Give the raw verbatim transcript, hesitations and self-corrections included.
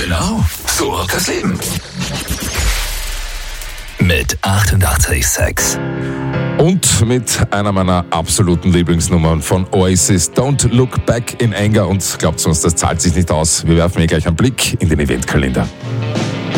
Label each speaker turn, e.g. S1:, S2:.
S1: Genau, so hat das Leben. Mit achtundachtzig Komma sechs.
S2: Und mit einer meiner absoluten Lieblingsnummern von Oasis, Don't Look Back in Anger. Und glaubt uns, das zahlt sich nicht aus. Wir werfen hier gleich einen Blick in den Eventkalender.